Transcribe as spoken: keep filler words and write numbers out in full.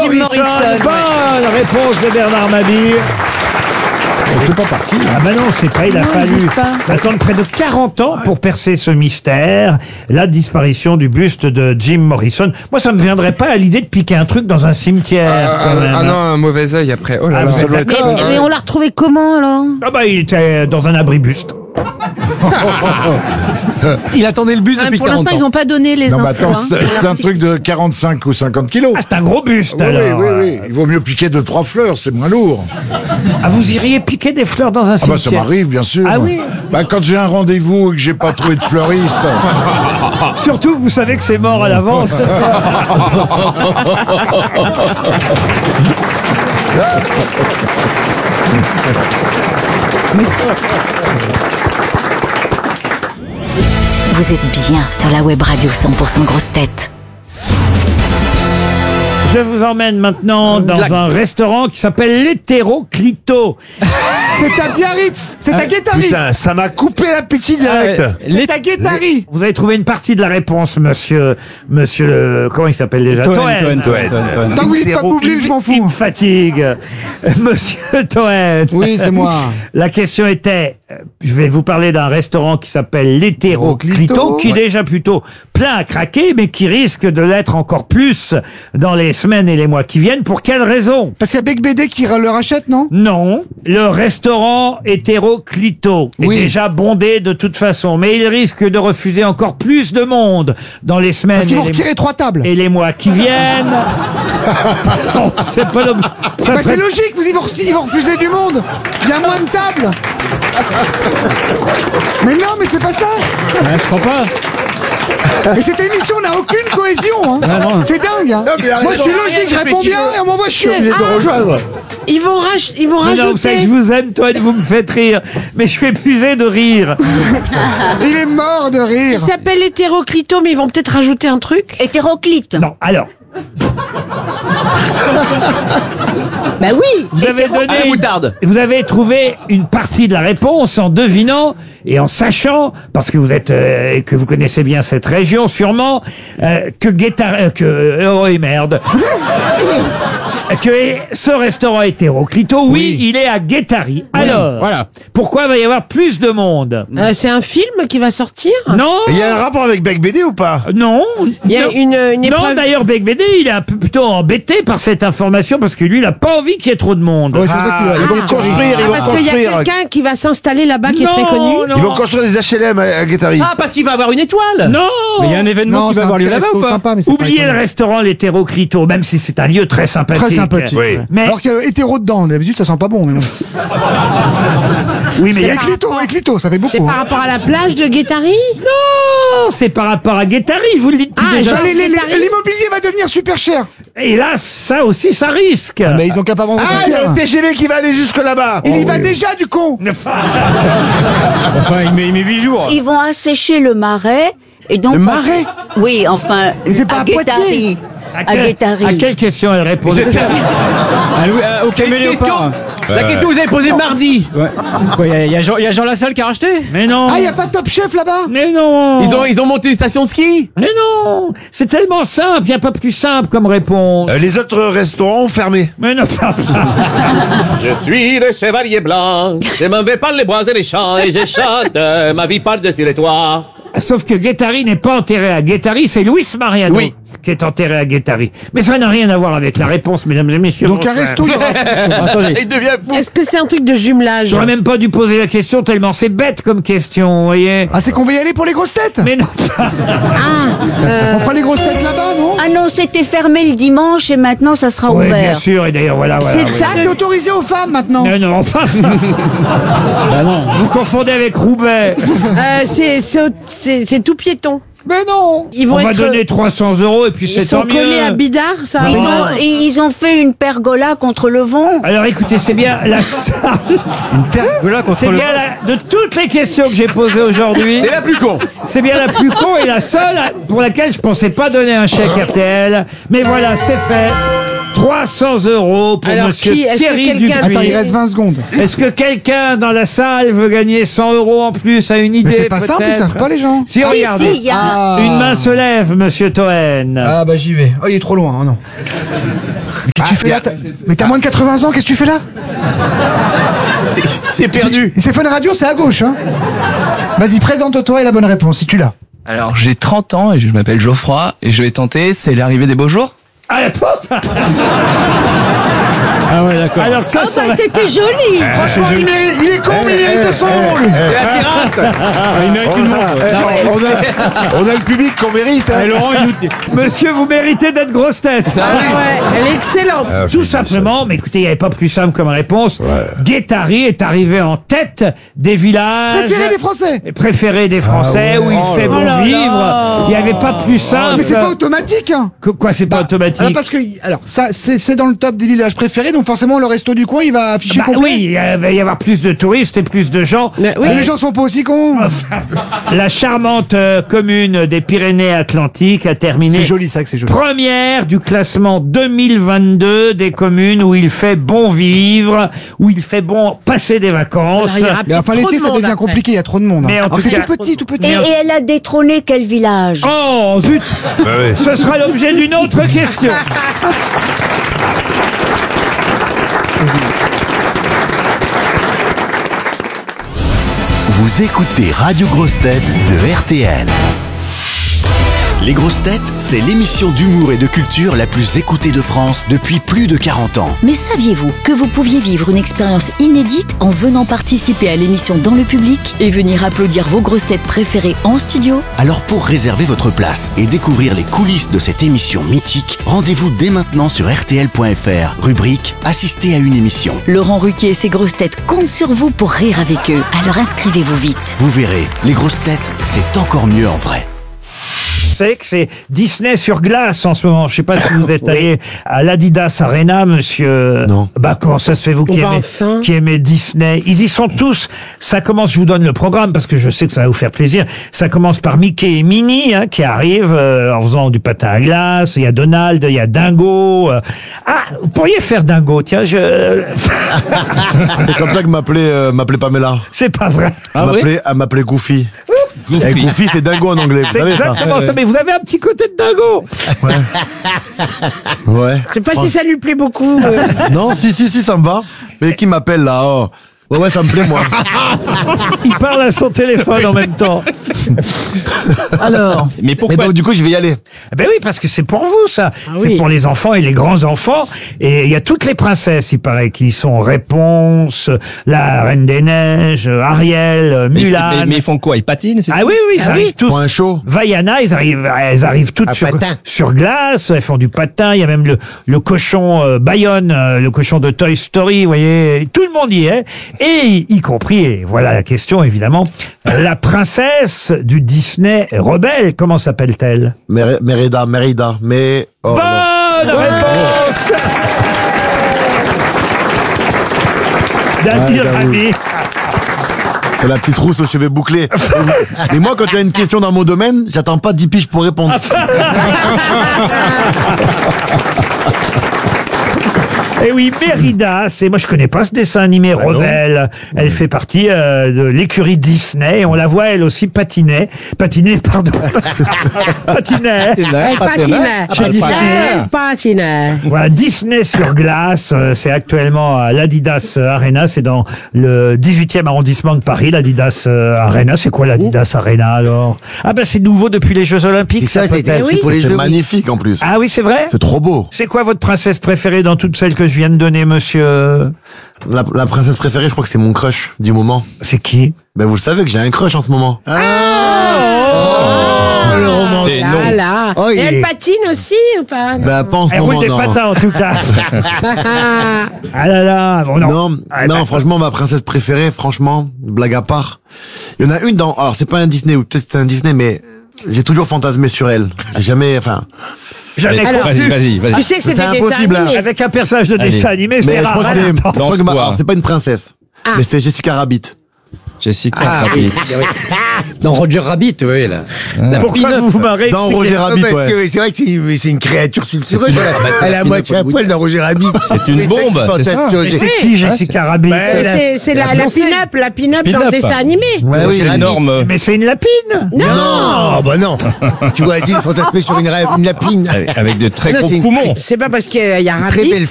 Jim Morrison. Bonne réponse de Bernard Mabille. C'est pas parti. Ah bah non, c'est pas, il a Non, ils fallu disent pas. attendre près de quarante ans pour percer ce mystère, la disparition du buste de Jim Morrison. Moi, ça me viendrait pas à l'idée de piquer un truc dans un cimetière. Ah, quand ah, même. ah non, un mauvais œil après. Oh là Ah, là. vous êtes Mais, d'accord mais on l'a retrouvé comment alors? Ah bah il était dans un abribuste. Il attendait le bus depuis Pour quarante l'instant, ans. ils ont pas donné les Non, mais infos. attends, hein. c'est c'est un truc de quarante-cinq ou cinquante kilos. Ah, c'est un gros buste Oui, oui, alors. oui, oui. Il vaut mieux piquer deux, trois fleurs, c'est moins lourd. Ah, vous iriez piquer des fleurs dans un Ah bah ça cimetière? m'arrive, bien sûr. Ah oui? Bah quand j'ai un rendez-vous et que j'ai pas trouvé de fleuriste. Surtout, vous savez que c'est mort à l'avance. Vous êtes bien sur la web radio cent pour cent Grosses Têtes. Je vous emmène maintenant dans Clac. un restaurant qui s'appelle l'Hétéroclito. C'est à Biarritz, c'est à Guétari, Putain, ça m'a coupé l'appétit direct. Ah, c'est à Guétari. Vous avez trouvé une partie de la réponse, monsieur, monsieur, le- comment il s'appelle déjà? Toen, Toen. Toen, Toen, Toen, Toen. Tant que vous dites pas Boubli, je m'en Il fous. me fatigue. Monsieur Toen. Oui, c'est moi. La question était, euh, je vais vous parler d'un restaurant qui s'appelle l'Hétéroclito, Hétéroclito, qui est ouais. déjà plutôt plein à craquer, mais qui risque de l'être encore plus dans les semaines et les mois qui viennent. Pour quelle raison? Parce qu'il y a Bec B D qui le rachète, non? Non, le restaurant Hétéroclito est Oui. déjà bondé de toute façon, mais il risque de refuser encore plus de monde dans les semaines Parce qu'ils et, vont les, retirer trois tables. et les mois qui viennent. Non, c'est pas le... ça Bah ferait- c'est logique, vous, ils vont, ils vont refuser du monde. Il y a moins de tables. Mais non, mais c'est pas ça. Ouais, je crois pas. Mais cette émission n'a aucune cohésion. Hein. Ah non. C'est dingue. Hein. Non, mais arrête, Moi, je suis non, logique, je arrête, réponds mais bien tu- et on m'envoie Je suis chier. obligé de Ah, rejoindre. Ils vont, rach- ils vont Mais non, vous savez que je rajouter. vous aime, toi, et vous me faites rire. Mais je suis épuisé de rire. il est mort de rire. Il s'appelle hétéroclito, mais ils vont peut-être rajouter un truc. Hétéroclite. Non, alors, Bah oui. vous avez À la donné... moutarde. Vous avez trouvé une partie de la réponse en devinant et en sachant, parce que vous êtes euh, et que vous connaissez bien cette région sûrement, euh, que Guétari, euh, que oh et merde, que ce restaurant Hétéroclito, oui, il est à Guétari. Alors, Voilà. pourquoi va y avoir plus de monde? Euh, c'est un film qui va sortir. Non, Il y a un rapport avec Bec B D ou pas? non. Il y a non. une, une Non, épreuve. d'ailleurs, Bec B D, il est un peu plutôt embêté par cette information parce que lui, il a pas envie qu'il y ait trop de monde. Ouais, c'est ça qu'il va- Ils vont construire, ils vont Parce qu'il y a construire. quelqu'un qui va s'installer là-bas qui est très Non, connu. non. Ils vont construire des H L M à, à Guétari. Ah, parce qu'il va avoir une étoile. Non. Mais il y a un événement Non, qui c'est va un avoir lieu petit là-bas ou resto pas? sympa, mais c'est pas Oubliez le étonnant. restaurant l'Hétéroclito, même si c'est un lieu très sympathique. Très sympathique. Oui. Mais Alors qu'il y a hétéro dedans, d'habitude ça sent pas bon. Mais bon. oui, mais C'est il y a- Éclito, Éclito, ça fait C'est beaucoup. par Hein. rapport à la plage de Guétari. non, c'est par rapport à Guétari, vous le dites Ah, déjà. j'en ai- Les- les- L'immobilier va devenir super cher. Et là, ça aussi, ça risque. Mais ils ont qu'à pas vendre Ah, ça il y a cher. le T G V qui va aller jusque là-bas. Il y va déjà du con. Enfin, il met, il met huit jours. Ils vont assécher le marais et donc. Le marais? Oui, enfin. Mais c'est pas à à Poitiers. Guétari. À, À quelle- Guétari. à quelle question elle répond? Ah, Louis, ah, au caméléopard. La question que vous avez posée mardi. Ouais. Quoi, Il y, a- il y a Jean, il y a Jean Lassalle qui a racheté. Mais non. Ah, il y a pas Top Chef là-bas. Mais non. Ils ont, ils ont monté une station de ski. Mais non. C'est tellement simple, il n'y a pas plus simple comme réponse. Euh, les autres restaurants ont fermé. Mais non. Je suis le chevalier blanc. Je m'en vais par les bois et les champs et je chante ma vie par-dessus les toits. Sauf que Guétari n'est pas enterré à Guétari, c'est Luis Mariano Oui. qui est enterré à Guétari. Mais ça n'a rien à voir avec la réponse, mesdames et messieurs. Donc un Bonsoir. resto, il y aura- Attendez. Il devient fou. Est-ce que c'est un truc de jumelage? J'aurais même pas dû poser la question tellement c'est bête comme question, vous voyez. Ah, c'est qu'on va y aller pour les grosses têtes. Mais non. On fera les grosses têtes là-bas, non? Ah non, c'était fermé le dimanche et maintenant ça sera Oui, bien ouvert. sûr, et d'ailleurs, voilà, voilà. C'est voilà. ça. Ah, c'est autorisé aux femmes maintenant. Non, non, enfin. Ah non. Vous confondez avec Roubaix. Euh, c'est c'est- c'est- c'est tout piéton. Mais non. Ils vont On va être- donner trois cents euros et puis Ils c'est sont tant collés à mieux. Bidart, ça. Ils va. ont, ils ont fait une pergola contre le vent. Alors écoutez, c'est bien la Voilà contre c'est le bien la, de toutes les questions que j'ai posées aujourd'hui. C'est la plus con. C'est bien la plus con et la seule pour laquelle je pensais pas donner un chèque R T L. Mais voilà, c'est fait. trois cents euros pour Alors, monsieur qui- est-ce que Thierry quelqu'un- Dupuis. Attends, il reste vingt secondes. Est-ce que quelqu'un dans la salle veut gagner cent euros en plus, a une idée Mais c'est pas simple, ils peut-être savent pas les gens. Si, Si, regardez. si, il y a. Ah. Une main se lève, monsieur Toen. Ah bah j'y vais. Oh, il est trop loin, oh non. Mais qu'est-ce que tu fais là? T'as- Mais t'as moins de quatre-vingts ans, qu'est-ce que tu fais là? C'est perdu. C'est Fun Radio, c'est à gauche, hein. Vas-y, présente-toi et la bonne réponse, si tu l'as. Alors, j'ai trente ans et je m'appelle Geoffroy et je vais tenter, c'est l'arrivée des beaux jours. Ah, pof. Ah ouais, d'accord. Alors ça, Ah ça bah va- c'était joli. Franchement, il, mérite- il est con, mais il mérite son nom, lui. C'est la pirate. Ah, il mérite On une a, montre. eh, on, a, on a le public qu'on mérite. Hein. Et Laurent, il nous... Monsieur, vous méritez d'être grosse tête. Ah ouais, elle est excellente. Ah, Tout simplement, mais écoutez, il n'y avait pas plus simple comme réponse. Guettari est arrivé en tête des villages Préféré des Français. préférés des Français, où il fait bon là là. vivre. Il n'y avait pas plus simple. Mais c'est pas automatique, hein. Que- Quoi, c'est pas Bah, automatique? alors parce que, alors, ça, c'est c'est dans le top des villages préférés, donc forcément, le resto du coin, il va afficher Bah complet. oui, il va y avoir plus de touristes et plus de gens. Mais oui. Mais les gens sont pas aussi cons. La charmante euh, commune des Pyrénées-Atlantiques a terminé C'est joli, ça, que c'est joli. première du classement deux mille vingt-deux des communes où il fait bon vivre, où il fait bon passer des vacances. Alors, il y aura Mais enfin, trop l'été, de ça monde devient après. compliqué, il y a trop de monde. hein. Mais en Alors, tout c'est cas- tout petit, tout petit. Et, et elle a détrôné quel village? Oh zut, ce sera l'objet d'une autre question. Vous écoutez Radio Grosses Têtes de R T L. Les Grosses Têtes, c'est l'émission d'humour et de culture la plus écoutée de France depuis plus de quarante ans. Mais saviez-vous que vous pouviez vivre une expérience inédite en venant participer à l'émission dans le public et venir applaudir vos grosses têtes préférées en studio? Alors pour réserver votre place et découvrir les coulisses de cette émission mythique, rendez-vous dès maintenant sur R T L point F R, rubrique Assister à une émission. Laurent Ruquier et ses grosses têtes comptent sur vous pour rire avec eux. Alors inscrivez-vous vite. Vous verrez, les grosses têtes, c'est encore mieux en vrai. Vous savez que c'est Disney sur glace en ce moment. Je sais pas si vous êtes allé à l'Adidas Arena, monsieur. Non. Bah, comment ça se fait, vous qui Oh, bah, aimez, enfin. qui aimez Disney? Ils y sont tous. Ça commence, je vous donne le programme parce que je sais que ça va vous faire plaisir. Ça commence par Mickey et Minnie, hein, qui arrivent euh, en faisant du patin à glace. Il y a Donald, il y a Dingo. euh. Ah, vous pourriez faire Dingo, tiens, je... C'est comme ça que m'appelait euh, m'appelait Pamela. C'est pas vrai. Ah Elle oui m'appelait- elle m'appelait Goofy. Et Goofy, c'est dingo en anglais, vous C'est savez ça? exactement ça. Mais vous avez un petit côté de Dingo. Ouais. Je sais pas si ça lui plaît beaucoup. euh. Non, si, si, si, ça me va. Mais qui m'appelle là? Oh. Ouais, ouais, ça me plaît, moi. Il parle à son téléphone en même temps. Alors. Mais pourquoi donc, du coup, je vais y aller. Eh Ben oui, parce que c'est pour vous, ça. C'est oui. pour les enfants et les grands-enfants. Et il y a toutes les princesses, il paraît, qui sont Réponse, la Reine des Neiges, Ariel, mais, Mulan. mais, mais ils font quoi? Ils patinent? c'est Ah tout oui, oui, ils Ah arrivent oui. tous. Point chaud. Vaiana, ils arrivent, elles arrivent toutes À sur, patin. sur glace, elles font du patin, il y a même le, le cochon euh, Bayonne, euh, le cochon de Toy Story, vous voyez, tout le monde y est, et y compris, et voilà la question évidemment, la princesse du Disney rebelle, comment s'appelle-t-elle? Mer- Merida, Merida. Mais. Oh, non. Bonne réponse d'Adil Ah, Rami. C'est la petite rousse aux cheveux bouclés. Et moi, quand il y a une question dans mon domaine, j'attends pas dix piges pour répondre. Et oui, Mérida, c'est moi je connais pas ce dessin animé Rebelle. Elle fait partie euh, de l'écurie Disney. Et on la voit elle aussi patiner, patiner pardon, patiner. Elle patinait. Chez Disney. Elle patinait. Voilà, Disney sur glace, euh, c'est actuellement à l'Adidas Arena, c'est dans le dix-huitième arrondissement de Paris, l'Adidas euh, Arena. C'est quoi l'Adidas Arena alors? Ah ben c'est nouveau depuis les Jeux Olympiques. C'est ça, c'est peut-être. oui. pour les jeux. C'est magnifique en plus. Ah oui, c'est vrai? C'est trop beau. C'est quoi votre princesse préférée dans toutes celles que je viens de donner, monsieur? La, la princesse préférée, je crois que c'est mon crush du moment. C'est qui? Ben vous le savez que j'ai un crush en ce moment. Ah, le roman. Et non. Là, là. Oh, Et il elle est- patine aussi ou pas? Ben pas en ce Elle moment, roule des non. patins en tout cas. Ah, Ah là là, bon non. Non, Ah, non, bah, franchement, ma princesse préférée, franchement, blague à part. Il y en a une dans, alors c'est pas un Disney, ou peut-être c'est un Disney, mais j'ai toujours fantasmé sur elle. J'ai jamais, enfin, Jamais Allez, Alors, vas-y, connu. vas-y, tu vas-y. sais que C'est c'est des dessins impossible, hein. animés. Avec un personnage de Allez. dessin animé, mais c'est je rare. crois que hein. c'est, je Attends. crois que ma- Lance-toi. alors c'est pas une princesse. Mais c'est Jessica Rabbit. Jessica Ah, Rabbit. oui, oui. Dans Roger Rabbit, oui, là. La Pourquoi pin-up. vous vous marrez? Dans Expliquez. Roger Rabbit, parce ouais. que c'est vrai que c'est une, c'est une créature sulfureuse. bah, c'est Elle la est à moitié à pin-up poil dans Roger Rabbit. C'est une Mais bombe, t'as- c'est ça. t'as- Mais c'est t'as- qui Jessica Rabbit? C'est c'est la, la pin-up, la pin-up dans Pin-up. le dessin animé. Ouais, oui, C'est Rabbit. énorme. Mais c'est une lapine. Non, bah non. Tu vois, elle dit fantasmer sur une, ra- une lapine. Avec, avec de très Non, gros c'est une- poumons. C'est pas parce qu'il y a Très Rabbit. belle